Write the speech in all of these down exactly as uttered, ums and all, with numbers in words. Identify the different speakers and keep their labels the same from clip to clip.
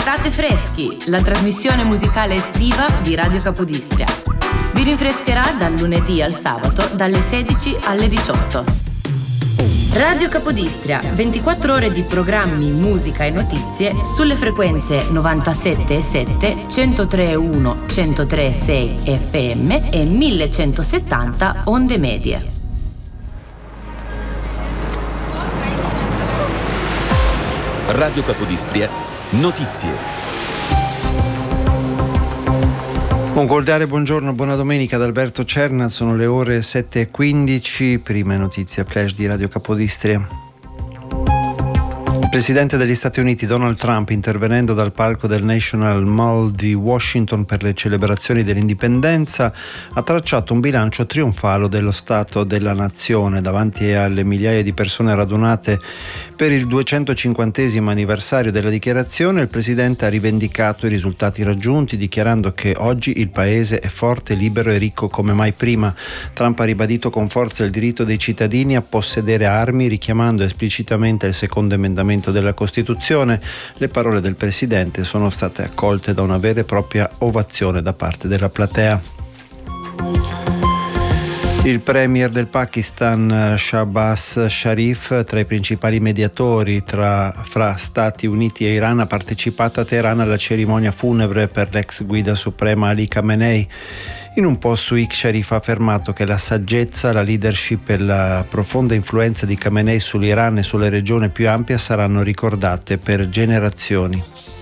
Speaker 1: State freschi, la trasmissione musicale estiva di Radio Capodistria. Vi rinfrescherà dal lunedì al sabato dalle sedici alle diciotto. Radio Capodistria, ventiquattro ore di programmi, musica e notizie sulle frequenze novantasette e sette, centotre e uno, centotre e sei F M e millecentosettanta onde medie.
Speaker 2: Radio Capodistria, notizie.
Speaker 3: Un cordiale buongiorno, buona domenica da Alberto Cerna, sono le ore sette e quindici, prime notizie flash di Radio Capodistria. Il presidente degli Stati Uniti Donald Trump, intervenendo dal palco del National Mall di Washington per le celebrazioni dell'indipendenza, ha tracciato un bilancio trionfale dello Stato della Nazione. Davanti alle migliaia di persone radunate per il duecentocinquantesimo anniversario della dichiarazione, il presidente ha rivendicato i risultati raggiunti, dichiarando che oggi il paese è forte, libero e ricco come mai prima. Trump ha ribadito con forza il diritto dei cittadini a possedere armi, richiamando esplicitamente il secondo emendamento della Costituzione. Le parole del presidente sono state accolte da una vera e propria ovazione da parte della platea. Il premier del Pakistan Shahbaz Sharif, tra i principali mediatori tra, fra Stati Uniti e Iran, ha partecipato a Teheran alla cerimonia funebre per l'ex guida suprema Ali Khamenei. In un post su X, Sharif ha affermato che la saggezza, la leadership e la profonda influenza di Khamenei sull'Iran e sulle regioni più ampie saranno ricordate per generazioni.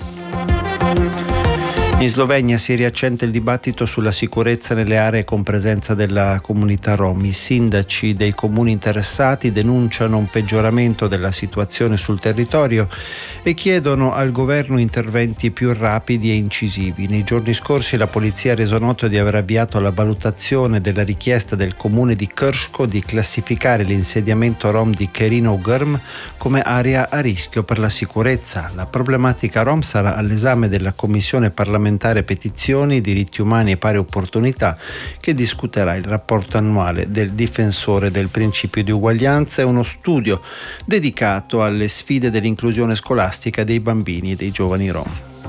Speaker 3: In Slovenia si riaccende il dibattito sulla sicurezza nelle aree con presenza della comunità rom. I sindaci dei comuni interessati denunciano un peggioramento della situazione sul territorio e chiedono al governo interventi più rapidi e incisivi. Nei giorni scorsi la polizia ha reso noto di aver avviato la valutazione della richiesta del comune di Krško di classificare l'insediamento rom di Cherino Grm come area a rischio per la sicurezza. La problematica rom sarà all'esame della Commissione parlamentare Petizioni, Diritti Umani e Pari Opportunità, che discuterà il rapporto annuale del difensore del principio di uguaglianza e uno studio dedicato alle sfide dell'inclusione scolastica dei bambini e dei giovani rom.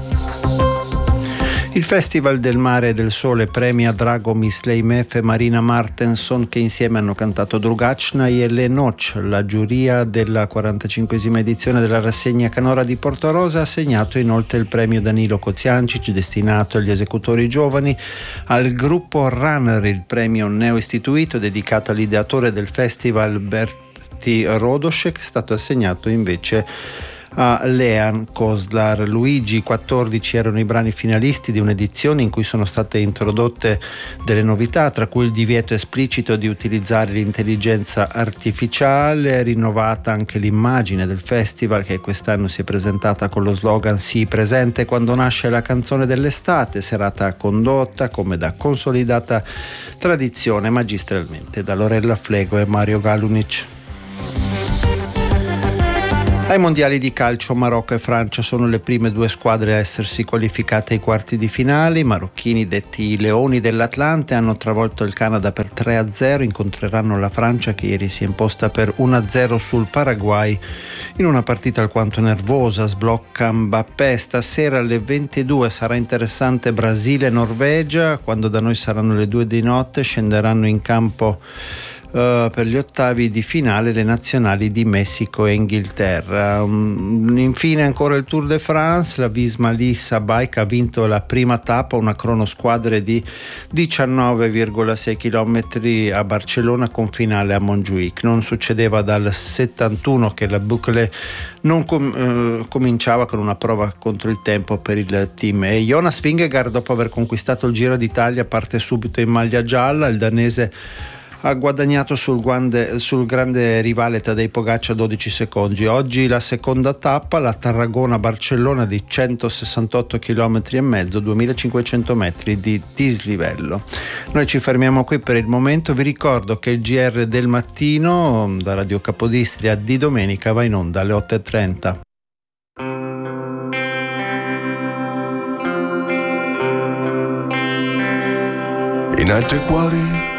Speaker 3: Il Festival del Mare e del Sole premia Drago Misleimef e Marina Martenson, che insieme hanno cantato Drugačna e Le Noć. La giuria della quarantacinquesima edizione della rassegna Canora di Portorosa ha assegnato inoltre il premio Danilo Koziancic, destinato agli esecutori giovani. Al gruppo Runner il premio neoistituito, dedicato all'ideatore del festival Berti Rodosek, è stato assegnato invece a Lean Kozlar. Luigi, quattordici erano i brani finalisti di un'edizione in cui sono state introdotte delle novità, tra cui il divieto esplicito di utilizzare l'intelligenza artificiale, rinnovata anche l'immagine del festival, che quest'anno si è presentata con lo slogan "Sii presente quando nasce la canzone dell'estate", serata condotta come da consolidata tradizione magistralmente da Lorella Flego e Mario Galunic. Ai mondiali di calcio Marocco e Francia sono le prime due squadre a essersi qualificate ai quarti di finale. I marocchini, detti i Leoni dell'Atlante, hanno travolto il Canada per tre a zero, incontreranno la Francia che ieri si è imposta per uno a zero sul Paraguay in una partita alquanto nervosa. Sblocca Mbappé. Stasera alle ventidue sarà interessante Brasile-Norvegia. Quando da noi saranno le due di notte scenderanno in campo Uh, per gli ottavi di finale le nazionali di Messico e Inghilterra. Um, infine ancora il Tour de France. La Visma-Lease Bike ha vinto la prima tappa, una cronosquadre di diciannove virgola sei chilometri a Barcellona con finale a Montjuic. Non succedeva dal settantuno che la Boucle non com- uh, cominciava con una prova contro il tempo per il team. E Jonas Vingegaard, dopo aver conquistato il Giro d'Italia, parte subito in maglia gialla. Il danese ha guadagnato sul grande, sul grande rivale Tadej Pogačar dodici secondi. Oggi la seconda tappa, la Tarragona-Barcellona di centosessantotto chilometri e mezzo, duemilacinquecento metri di dislivello. Noi ci fermiamo qui per il momento. Vi ricordo che il G R del mattino da Radio Capodistria di domenica va in onda alle otto e trenta.
Speaker 4: In altri cuori